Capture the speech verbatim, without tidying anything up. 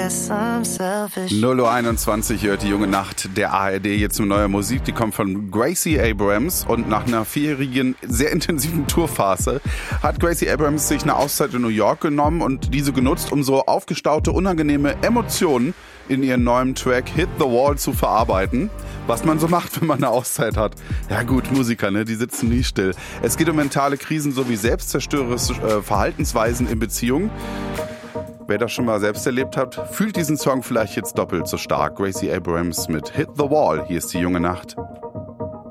guess I'm selfish. null Uhr einundzwanzig hört die junge Nacht der A R D. Jetzt mit neuer Musik, die kommt von Gracie Abrams. Und nach einer vierjährigen, sehr intensiven Tourphase hat Gracie Abrams sich eine Auszeit in New York genommen und diese genutzt, um so aufgestaute, unangenehme Emotionen in ihren neuen Track Hit the Wall zu verarbeiten. Was man so macht, wenn man eine Auszeit hat. Ja gut, Musiker, ne, die sitzen nie still. Es geht um mentale Krisen sowie selbstzerstörerische äh, Verhaltensweisen in Beziehungen. Wer das schon mal selbst erlebt hat, fühlt diesen Song vielleicht jetzt doppelt so stark. Gracie Abrams mit Hit the Wall. Hier ist die junge Nacht.